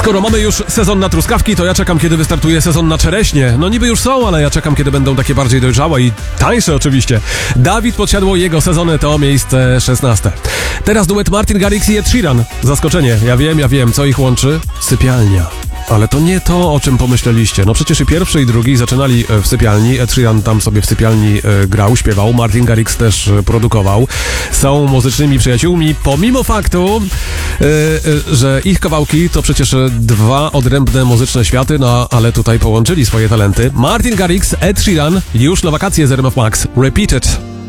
Skoro mamy już sezon na truskawki, to ja czekam, kiedy wystartuje sezon na czereśnie. No niby już są, ale ja czekam, kiedy będą takie bardziej dojrzałe i tańsze oczywiście. Dawid Podsiadło i jego sezony to miejsce 16. Teraz duet Martin Garrix i Ed Sheeran. Zaskoczenie, ja wiem, co ich łączy? Sypialnia. Ale to nie to, o czym pomyśleliście. No przecież i pierwszy, i drugi zaczynali w sypialni. Ed Sheeran tam sobie w sypialni grał, śpiewał. Martin Garrix też produkował. Są muzycznymi przyjaciółmi, pomimo faktu, że ich kawałki to przecież dwa odrębne muzyczne światy, no ale tutaj połączyli swoje talenty. Martin Garrix, Ed Sheeran, już na wakacje z RMF Max. Repeat it.